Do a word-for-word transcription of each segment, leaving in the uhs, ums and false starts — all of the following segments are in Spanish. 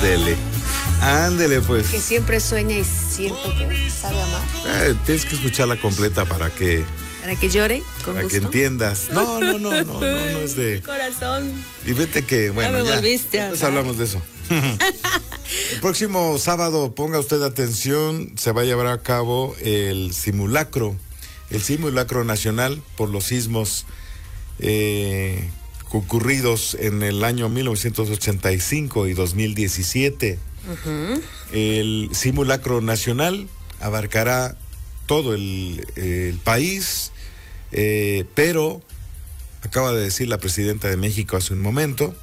Ándele, ándele pues. Que siempre sueña y siento que sabe amar. Eh, tienes que escucharla completa para que... Para que llore con Para gusto. que entiendas. No, no, no, no, no, no es de... Corazón. Y vete que, bueno, ya. Me ya, volviste a después hablamos de eso. El próximo sábado, ponga usted atención, se va a llevar a cabo el simulacro, el simulacro nacional por los sismos eh, ocurridos en el año mil novecientos ochenta y cinco y dos mil diecisiete. Uh-huh. El simulacro nacional abarcará todo el, el país, eh, pero acaba de decir la presidenta de México hace un momento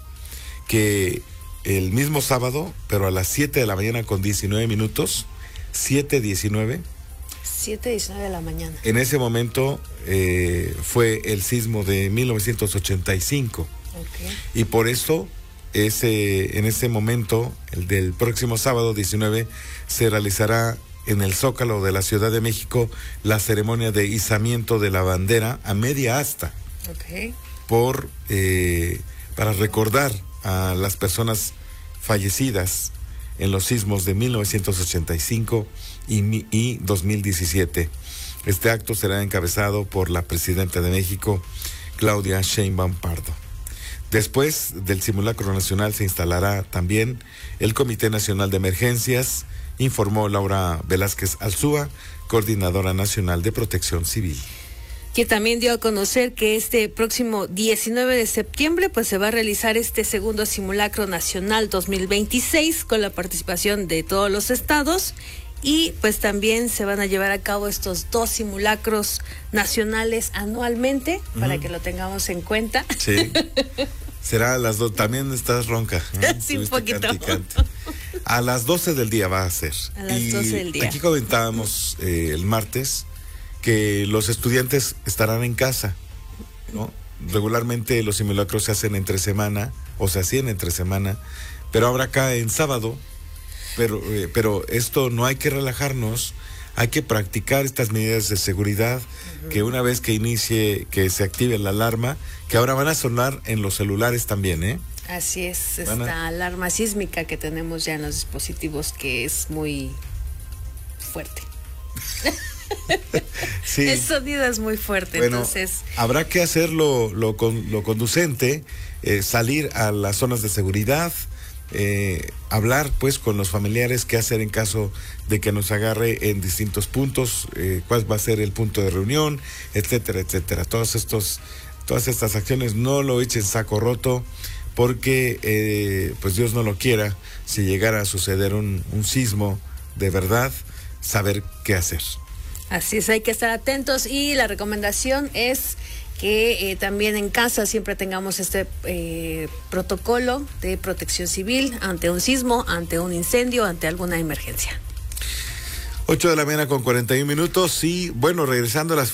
que el mismo sábado, pero a las siete de la mañana con diecinueve minutos, siete diecinueve. siete diecinueve de la mañana. En ese momento eh, fue el sismo de mil novecientos ochenta y cinco. Okay. Y por eso, ese, en ese momento, el del próximo sábado diecinueve, se realizará en el Zócalo de la Ciudad de México la ceremonia de izamiento de la bandera a media asta. Okay. Por, eh, para recordar a las personas fallecidas en los sismos de mil novecientos ochenta y cinco y, y dos mil diecisiete. Este acto será encabezado por la presidenta de México, Claudia Sheinbaum Pardo. Después del simulacro nacional se instalará también el Comité Nacional de Emergencias, informó Laura Velázquez Alzúa, coordinadora nacional de Protección Civil. Que también dio a conocer que este próximo diecinueve de septiembre pues se va a realizar este segundo simulacro nacional dos mil veintiséis con la participación de todos los estados y pues también se van a llevar a cabo estos dos simulacros nacionales anualmente para uh-huh. que lo tengamos en cuenta. Sí. Será a las dos, también estás ronca. ¿no? Sí, un poquito. Cante, cante. A las doce del día va a ser. A las y doce del día. Aquí comentábamos eh, el martes que los estudiantes estarán en casa, ¿no? Regularmente los simulacros se hacen entre semana, o se hacían entre semana, pero ahora acá en sábado, pero, eh, pero esto no hay que relajarnos, hay que practicar estas medidas de seguridad, uh-huh. que una vez que inicie, que se active la alarma, que ahora van a sonar en los celulares también, ¿eh? Así es, Van esta a... alarma sísmica que tenemos ya en los dispositivos que es muy fuerte. Sí. El sonido es muy fuerte, bueno, entonces habrá que hacer lo, lo, con, lo conducente, eh, salir a las zonas de seguridad, eh, hablar pues con los familiares qué hacer en caso de que nos agarre en distintos puntos, eh, cuál va a ser el punto de reunión, etcétera, etcétera. Todos estos, todas estas acciones no lo echen saco roto, porque eh, pues Dios no lo quiera, si llegara a suceder un, un sismo de verdad, saber qué hacer. Así es, hay que estar atentos y la recomendación es que eh, también en casa siempre tengamos este eh, protocolo de protección civil ante un sismo, ante un incendio, ante alguna emergencia. ocho de la mañana con cuarenta y un minutos y bueno, regresando a las